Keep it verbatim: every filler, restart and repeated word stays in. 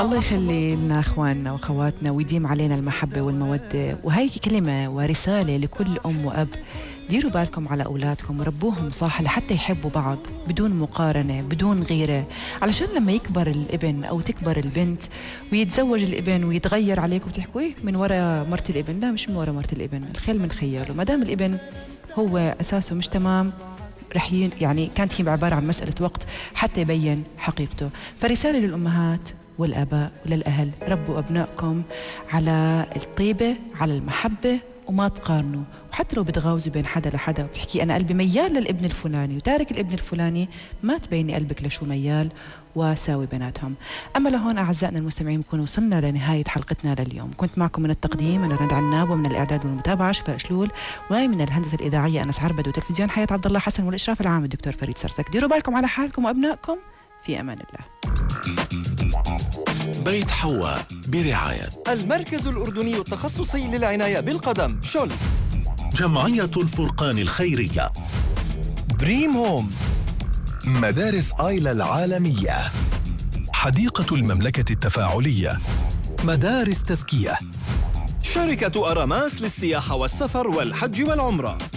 الله يخلي لنا اخواننا واخواتنا ويديم علينا المحبه والموده، وهي كلمه ورساله لكل ام واب. ديروا بالكم على اولادكم وربوهم صح لحتى يحبوا بعض بدون مقارنه بدون غيره، علشان لما يكبر الابن او تكبر البنت ويتزوج الابن ويتغير عليكم وتحكوا ايه من وراء مرت الابن. لا، مش من وراء مرت الابن، الخيل من خياله. ما دام الابن هو اساسه مش تمام رح ين... يعني كانت هي عباره عن مساله وقت حتى يبين حقيقته. فرساله للامهات والآباء وللأهل، ربوا أبنائكم على الطيبة على المحبة وما تقارنوا. وحتى لو بتغاوزوا بين حدا لحدا وبتحكي أنا قلبي ميال للابن الفلاني وتارك الابن الفلاني، ما تبيني قلبك لشو ميال وساوي بيناتهم. أما لهون أعزائنا المستمعين نكون وصلنا لنهاية حلقتنا لليوم. كنت معكم من التقديم أنا رند عناب، ومن الإعداد والمتابعة شفاء شلول، ومن الهندسة الإذاعية أنس عربد، وتلفزيون حياة عبد الله حسن، والإشراف العام الدكتور فريد سرسك. ديروا بالكم على حالكم وأبنائكم، في أمان الله. بيت حواء برعاية المركز الأردني التخصصي للعناية بالقدم شل، جمعية الفرقان الخيرية، دريم هوم، مدارس آيلا العالمية، حديقة المملكة التفاعلية، مدارس تزكية، شركة أراماس للسياحة والسفر والحج والعمرة.